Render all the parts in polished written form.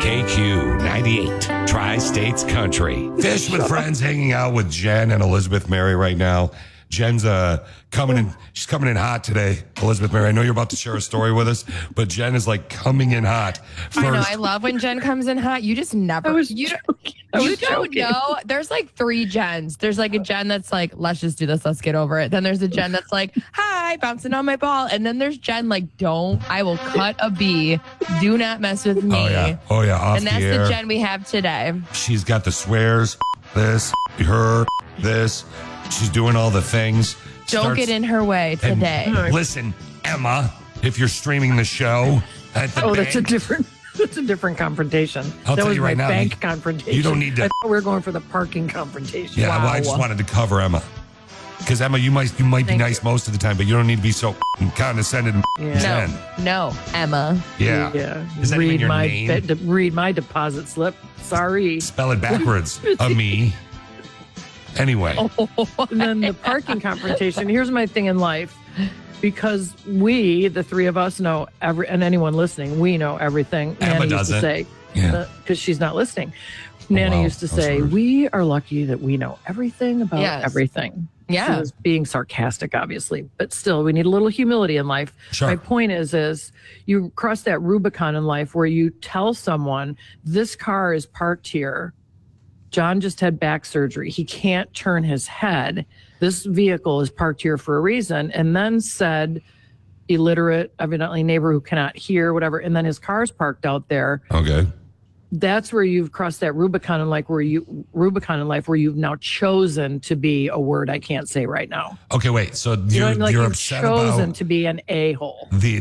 KQ 98, Tri-States Country. Fish with Friends, hanging out with Jen and Elizabeth Mary right now. Jen's coming in. She's coming in hot today, Elizabeth Mary. I know you're about to share a story with us, but Jen is like coming in hot. First, I know. I love when Jen comes in hot. You just never. You don't know. There's like 3 Jens. There's like a Jen that's like, let's just do this. Let's get over it. Then there's a Jen that's like, hi, bouncing on my ball. And then there's Jen like, I will cut a bee. Do not mess with me. Oh yeah. Off and that's the air. the Jen we have today. She's got the swears, this, her, this. She's doing all the things. Don't get in her way today. And listen, Emma, if you're streaming the show at the bank, that's a different confrontation. I'll that tell was you right my now, bank confrontation. you don't need to. I thought we were going for the parking confrontation. Yeah, well, I just wanted to cover Emma. Because Emma, you might be nice most of the time, but you don't need to be so condescending. Jen. No, Emma. Yeah. Is that even your name? Read my deposit slip. Sorry. Spell it backwards. Me. Anyway. And then the parking confrontation. Here's my thing in life. Because we, the 3 of us, know and anyone listening, we know everything. Emma Nana doesn't. used to say, because she's not listening. Nana used to say, rude. we are lucky that we know everything about everything. Yeah. She was being sarcastic, obviously, but still, we need a little humility in life. Sure. My point is you cross that Rubicon in life where you tell someone, this car is parked here. John just had back surgery. He can't turn his head. This vehicle is parked here for a reason. And then said, illiterate, evidently neighbor who cannot hear, whatever. And then his car's parked out there. Okay. That's where you've crossed that Rubicon in life where you've now chosen to be a word I can't say right now. Okay, wait. So you're you've upset chosen about to be an a-hole. the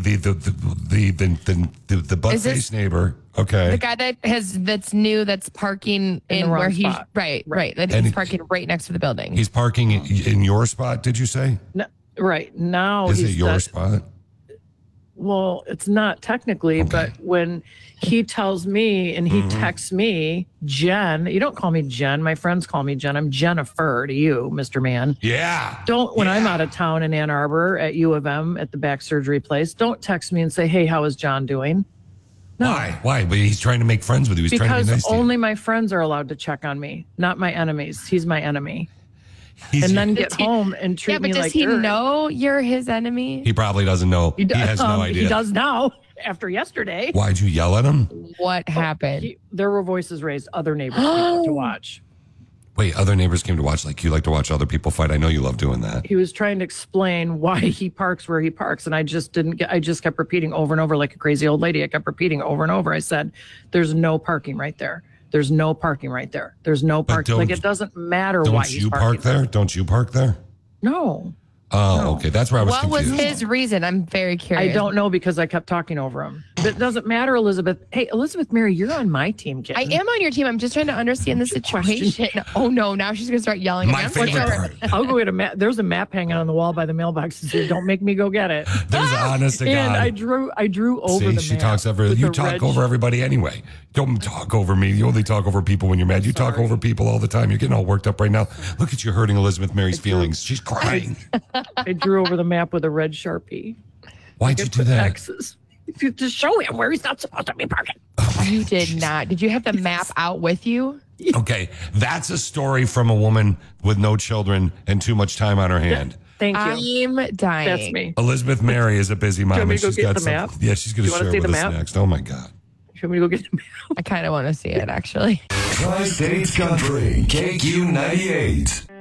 butt-faced neighbor. Okay. The guy that's new, that's parking in the wrong where spot. Right. That And he's parking right next to the building. He's parking in your spot, did you say? No, right. Now Is it your spot? Well, it's not technically, but when he tells me and he texts me, Jen, you don't call me Jen. My friends call me Jen. I'm Jennifer to you, Mr. Man. Yeah. When I'm out of town in Ann Arbor at U of M at the back surgery place, don't text me and say, hey, how is John doing? No. Why? But he's trying to make friends with you. He's trying to be nice to you. Only my friends are allowed to check on me, not my enemies. He's my enemy. Then get home and treat me like does he dirt. know you're his enemy? He probably doesn't know. He has no idea. He does now, after yesterday. Why'd you yell at him? What happened? There were voices raised. Other neighbors came to watch. Wait, other neighbors came to watch, like you like to watch other people fight. I know you love doing that. He was trying to explain why he parks where he parks, and I just kept repeating over and over like a crazy old lady. I kept repeating over and over. I said, there's no parking right there. There's no parking right there. There's no parking. Like, it doesn't matter why he's parking there. Don't you park there? No. Oh, okay. That's where I was confused. What was his reason? I'm very curious. I don't know because I kept talking over him. But it doesn't matter, Elizabeth. Hey, Elizabeth Mary, you're on my team, kid. I am on your team. I'm just trying to understand the situation. Oh, no. Now she's going to start yelling. My favorite part. I'll go get a map. There's a map hanging on the wall by the mailbox that says, don't make me go get it. There's honest to God. And I drew over the map. She talks over. You talk over everybody anyway. Don't talk over me. You only talk over people when you're mad. You talk over people all the time. You're getting all worked up right now. Look at you hurting Elizabeth Mary's feelings. She's crying. I drew over the map with a red Sharpie. Why'd you do that? X's. To show him where he's not supposed to be parking. You did not. Did you have the map out with you? Okay, that's a story from a woman with no children and too much time on her hand. Thank you. I'm dying. That's me. Elizabeth Mary is a busy mom. Do you want me And to go she's get got the some. map? Yeah, she's going to Do you share wanna with see us the map? next. Oh my God. You want me to go get the map? I kind of want to see it, actually. Tri-States Country, KQ 98.